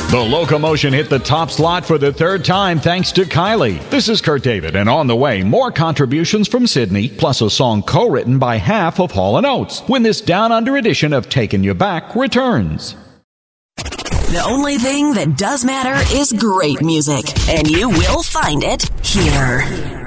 The Locomotion hit the top slot for the third time thanks to Kylie. This is Kurt David, and on the way, more contributions from Sydney, plus a song co-written by half of Hall & Oates, when this Down Under edition of Takin' You Back returns. The only thing that does matter is great music, and you will find it here.